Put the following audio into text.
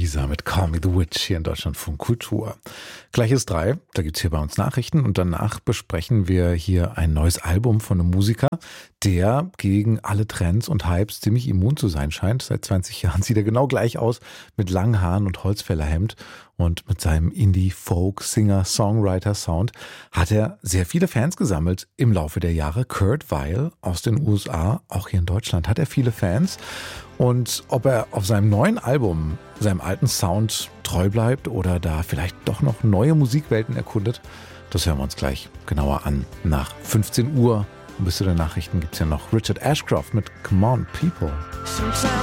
Lisa mit Call Me the Witch hier in Deutschlandfunk Kultur. Gleich ist 3, da gibt's hier bei uns Nachrichten und danach besprechen wir hier ein neues Album von einem Musiker, der gegen alle Trends und Hypes ziemlich immun zu sein scheint. Seit 20 Jahren sieht er genau gleich aus, mit langen Haaren und Holzfällerhemd. Und mit seinem Indie-Folk-Singer-Songwriter-Sound hat er sehr viele Fans gesammelt im Laufe der Jahre. Kurt Weill aus den USA, auch hier in Deutschland, hat er viele Fans. Und ob er auf seinem neuen Album seinem alten Sound treu bleibt oder da vielleicht doch noch neue Musikwelten erkundet, das hören wir uns gleich genauer an. Nach 15 Uhr und bis zu den Nachrichten gibt es ja noch Richard Ashcroft mit Come On People.